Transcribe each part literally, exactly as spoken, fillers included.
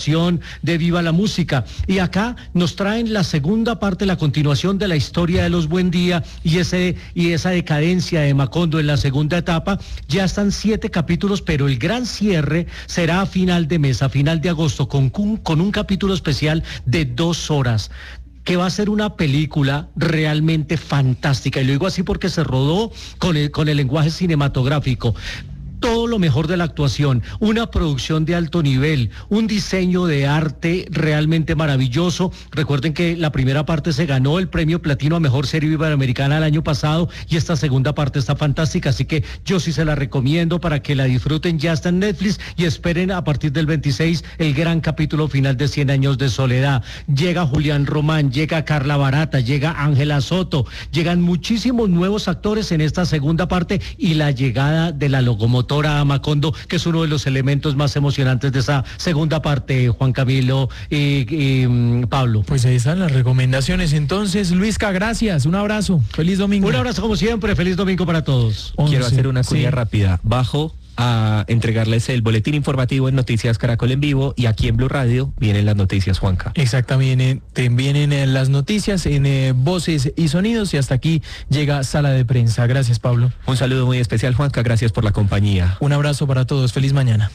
actuación, de Viva la Música. Y acá nos traen la segunda parte, la continuación de la historia de los Buen Día y, ese, y esa decadencia de Macondo en la segunda etapa. Ya están siete capítulos, pero el gran cierre será a final de mes, a final de agosto, con, con un capítulo especial de dos horas, que va a ser una película realmente fantástica. Y lo digo así porque se rodó con el, con el lenguaje cinematográfico. Todo lo mejor de la actuación, una producción de alto nivel, un diseño de arte realmente maravilloso. Recuerden que la primera parte se ganó el premio platino a mejor serie iberoamericana el año pasado y esta segunda parte está fantástica, así que yo sí se la recomiendo para que la disfruten. Ya está en Netflix y esperen a partir del veintiséis el gran capítulo final de Cien años de soledad. Llega Julián Román, llega Carla Barata, llega Ángela Soto, llegan muchísimos nuevos actores en esta segunda parte y la llegada de la locomotora a Macondo, que es uno de los elementos más emocionantes de esa segunda parte, Juan Camilo y, y Pablo. Pues ahí están las recomendaciones. Entonces, Luisca, gracias, un abrazo, feliz domingo. Un abrazo como siempre, feliz domingo para todos. Quiero hacer una cuña sí. rápida. Bajo a entregarles el boletín informativo en Noticias Caracol en vivo y aquí en Blue Radio vienen las noticias, Juanca. Exactamente, vienen eh, las noticias en eh, voces y sonidos y hasta aquí llega Sala de Prensa. Gracias, Pablo. Un saludo muy especial, Juanca, gracias por la compañía. Un abrazo para todos, feliz mañana.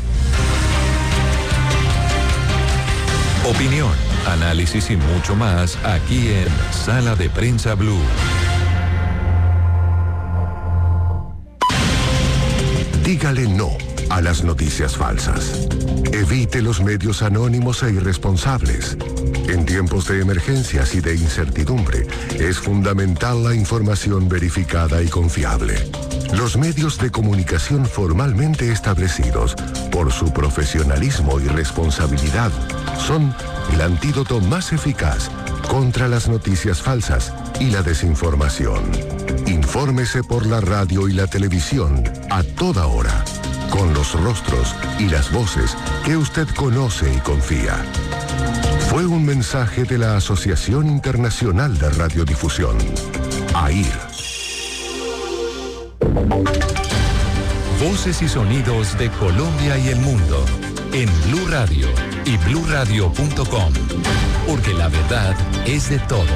Opinión, análisis y mucho más aquí en Sala de Prensa Blue. Dígale no a las noticias falsas. Evite los medios anónimos e irresponsables. En tiempos de emergencias y de incertidumbre, es fundamental la información verificada y confiable. Los medios de comunicación formalmente establecidos, por su profesionalismo y responsabilidad, son el antídoto más eficaz contra las noticias falsas y la desinformación. Infórmese por la radio y la televisión a toda hora, con los rostros y las voces que usted conoce y confía. Fue un mensaje de la Asociación Internacional de Radiodifusión, A I R. Voces y sonidos de Colombia y el mundo en Blue Radio y blue radio punto com, porque la verdad es de todos.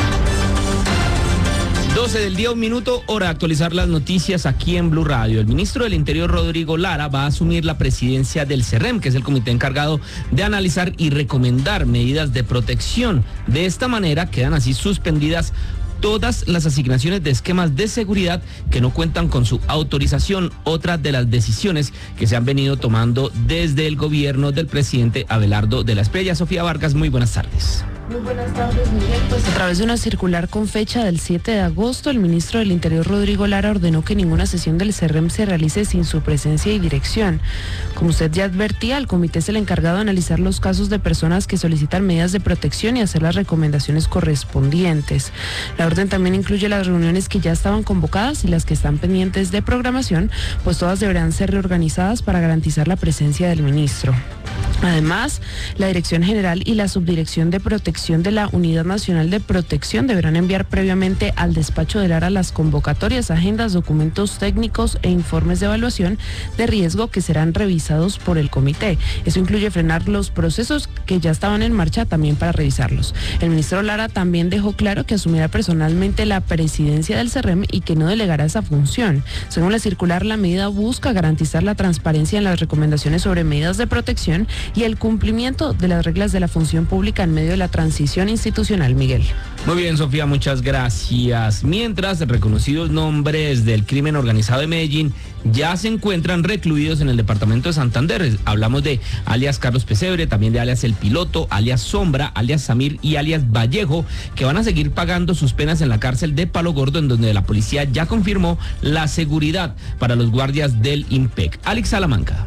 doce del día, un minuto, hora de actualizar las noticias aquí en Blue Radio. El ministro del Interior, Rodrigo Lara, va a asumir la presidencia del CERREM, que es el comité encargado de analizar y recomendar medidas de protección. De esta manera quedan así suspendidas todas las asignaciones de esquemas de seguridad que no cuentan con su autorización, otra de las decisiones que se han venido tomando desde el gobierno del presidente Abelardo de la Espriella. Sofía Vargas, muy buenas tardes. Muy buenas tardes, Miguel. Pues a través de una circular con fecha del siete de agosto, el ministro del Interior, Rodrigo Lara, ordenó que ninguna sesión del CERREM se realice sin su presencia y dirección. Como usted ya advertía, el comité es el encargado de analizar los casos de personas que solicitan medidas de protección y hacer las recomendaciones correspondientes. La orden también incluye las reuniones que ya estaban convocadas y las que están pendientes de programación, pues todas deberán ser reorganizadas para garantizar la presencia del ministro. Además, la Dirección General y la Subdirección de Protección de la Unidad Nacional de Protección deberán enviar previamente al despacho de Lara las convocatorias, agendas, documentos técnicos e informes de evaluación de riesgo que serán revisados por el comité. Eso incluye frenar los procesos que ya estaban en marcha también para revisarlos. El ministro Lara también dejó claro que asumirá personalmente la presidencia del CERREM y que no delegará esa función. Según la circular, la medida busca garantizar la transparencia en las recomendaciones sobre medidas de protección y el cumplimiento de las reglas de la función pública en medio de la transición institucional. Miguel. Muy bien, Sofía, muchas gracias. Mientras, reconocidos nombres del crimen organizado de Medellín ya se encuentran recluidos en el departamento de Santander. Hablamos de alias Carlos Pesebre, también de alias El Piloto, alias Sombra, alias Samir y alias Vallejo, que van a seguir pagando sus penas en la cárcel de Palo Gordo, en donde la policía ya confirmó la seguridad para los guardias del IMPEC. Alex Salamanca.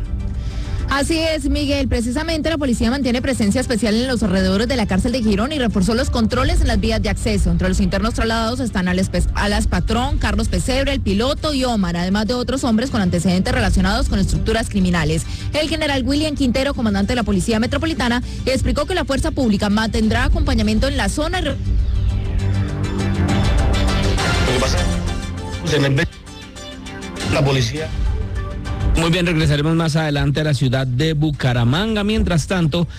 Así es, Miguel. Precisamente la policía mantiene presencia especial en los alrededores de la cárcel de Girón y reforzó los controles en las vías de acceso. Entre los internos trasladados están Alas, Alas Patrón, Carlos Pesebre, El Piloto y Omar, además de otros hombres con antecedentes relacionados con estructuras criminales. El general William Quintero, comandante de la Policía Metropolitana, explicó que la fuerza pública mantendrá acompañamiento en la zona. Y... La policía. Muy bien, regresaremos más adelante a la ciudad de Bucaramanga. Mientras tanto,